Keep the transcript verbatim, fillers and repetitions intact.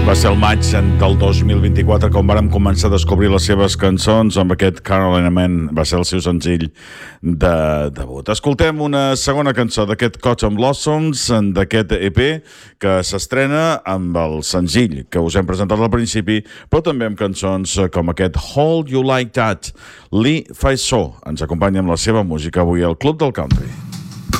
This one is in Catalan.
Va ser el maig del dos mil vint-i-quatre quan vàrem començar a descobrir les seves cançons amb aquest Carolina Man. Va ser el seu senzill de debut. Escoltem una segona cançó d'aquest Cotton Blossoms, d'aquest E P, que s'estrena amb el senzill que us hem presentat al principi, però també amb cançons com aquest Hold You Like That. Lee Faisó ens acompanya amb la seva música avui al Club del Country.